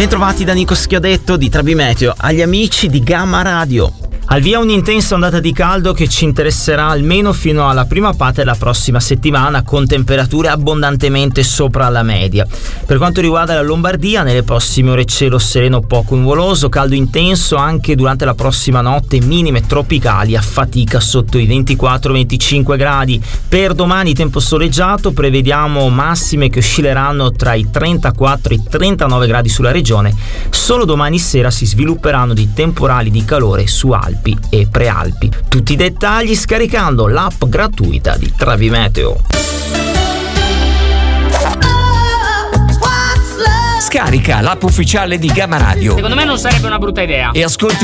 Bentrovati da Nico Schiodetto di Travimeteo, agli amici di Gamma Radio. Al via un'intensa ondata di caldo che ci interesserà almeno fino alla prima parte della prossima settimana, con temperature abbondantemente sopra la media. Per quanto riguarda la Lombardia, nelle prossime ore cielo sereno poco nuvoloso, caldo intenso anche durante la prossima notte, minime tropicali a fatica sotto i 24-25 gradi. Per domani tempo soleggiato, prevediamo massime che oscilleranno tra i 34 e i 39 gradi sulla regione. Solo domani sera si svilupperanno dei temporali di calore su Alpi e Prealpi. Tutti i dettagli scaricando l'app gratuita di Travimeteo. Scarica l'app ufficiale di Gamma Radio. Secondo me non sarebbe una brutta idea. E ascolti